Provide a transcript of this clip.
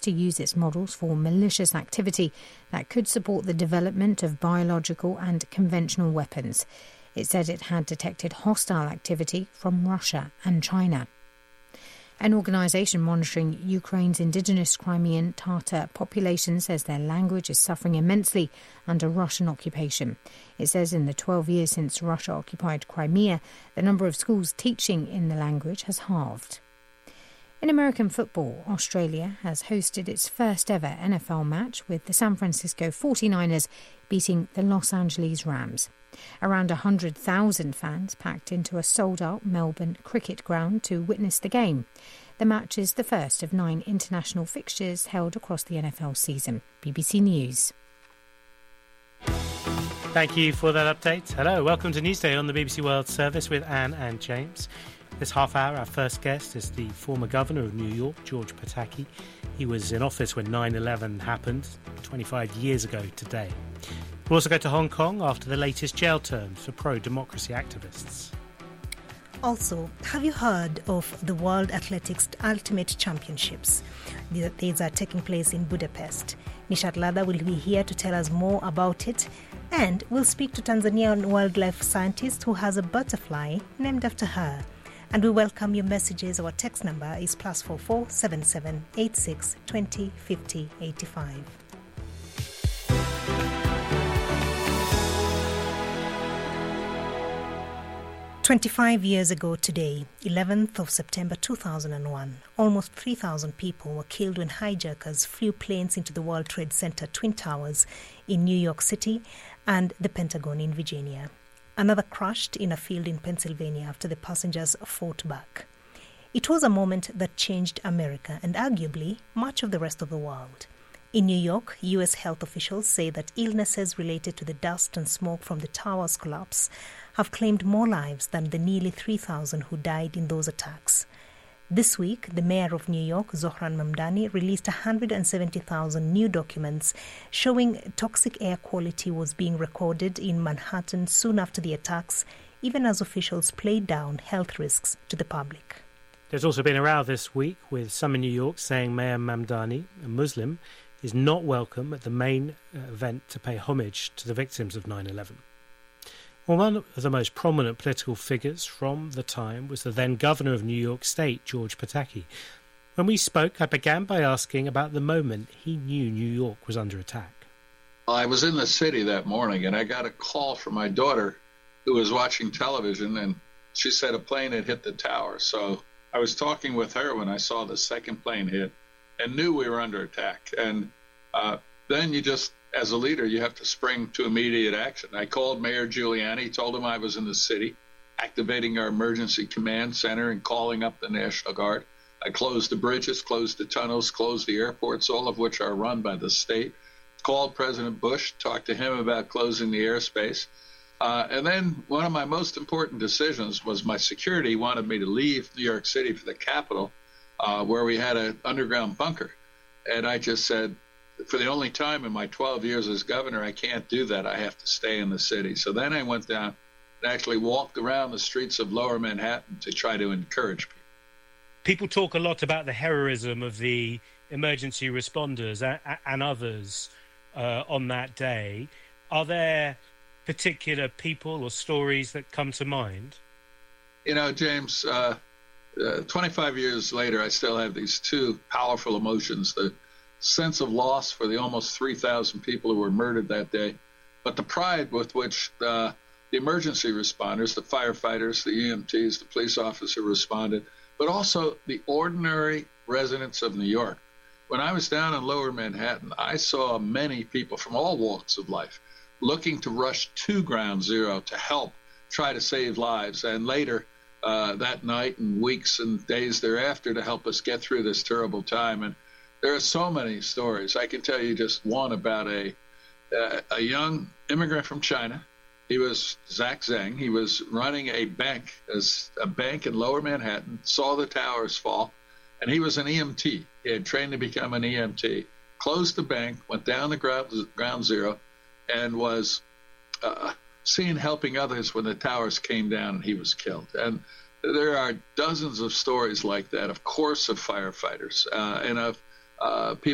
to use its models for malicious activity that could support the development of biological and conventional weapons. It said it had detected hostile activity from Russia and China. An organisation monitoring Ukraine's indigenous Crimean Tatar population says their language is suffering immensely under Russian occupation. It says in the 12 years since Russia occupied Crimea, the number of schools teaching in the language has halved. In American football, Australia has hosted its first ever NFL match with the San Francisco 49ers beating the Los Angeles Rams. Around 100,000 fans packed into a sold-out Melbourne cricket ground to witness the game. The match is the first of 9 international fixtures held across the NFL season. BBC News. Thank you for that update. Hello, welcome to Newsday on the BBC World Service with Anne and James. This half hour, our first guest is the former governor of New York, George Pataki. He was in office when 9/11 happened 25 years ago today. We'll also go to Hong Kong after the latest jail terms for pro-democracy activists. Also, have you heard of the World Athletics Ultimate Championships? These are taking place in Budapest. Nishat Ladha will be here to tell us more about it. And we'll speak to Tanzanian wildlife scientist who has a butterfly named after her. And we welcome your messages. Our text number is +44 77 86 20 50 85. "25 years ago today, 11th of September 2001, almost 3,000 people were killed when hijackers flew planes into the World Trade Center Twin Towers in New York City and the Pentagon in Virginia. Another crashed in a field in Pennsylvania after the passengers fought back. It was a moment that changed America and arguably much of the rest of the world. In New York, U.S. health officials say that illnesses related to the dust and smoke from the towers' collapse have claimed more lives than the nearly 3,000 who died in those attacks. This week, the mayor of New York, Zohran Mamdani, released 170,000 new documents showing toxic air quality was being recorded in Manhattan soon after the attacks, even as officials played down health risks to the public. There's also been a row this week with some in New York saying Mayor Mamdani, a Muslim, is not welcome at the main event to pay homage to the victims of 9/11. Well, one of the most prominent political figures from the time was the then governor of New York State, George Pataki. When we spoke, I began by asking about the moment he knew New York was under attack. I was in the city that morning, and I got a call from my daughter who was watching television, and she said a plane had hit the tower. So I was talking with her when I saw the second plane hit and knew we were under attack. And then you just, as a leader, you have to spring to immediate action. I called Mayor Giuliani, told him I was in the city, activating our emergency command center and calling up the National Guard. I closed the bridges, closed the tunnels, closed the airports, all of which are run by the state. Called President Bush, talked to him about closing the airspace. And then one of my most important decisions was my security wanted me to leave New York City for the Capitol, where we had an underground bunker. And I just said, for the only time in my 12 years as governor, I can't do that. I have to stay in the city. So then I went down and actually walked around the streets of Lower Manhattan to try to encourage people. People talk a lot about the heroism of the emergency responders and others on that day. Are there particular people or stories that come to mind? You know, James, 25 years later, I still have these two powerful emotions, the sense of loss for the almost 3,000 people who were murdered that day, but the pride with which the emergency responders, the firefighters, the EMTs, the police officer responded, but also the ordinary residents of New York. When I was down in Lower Manhattan, I saw many people from all walks of life looking to rush to Ground Zero to help try to save lives, and later that night and weeks and days thereafter to help us get through this terrible time. And there are so many stories. I can tell you just one about a young immigrant from China. He was Zach Zheng. He was running a bank in Lower Manhattan, saw the towers fall, and he was an EMT. He had trained to become an EMT, closed the bank, went down to Ground Zero, and was seen helping others when the towers came down and he was killed. And there are dozens of stories like that, of course, of firefighters and of people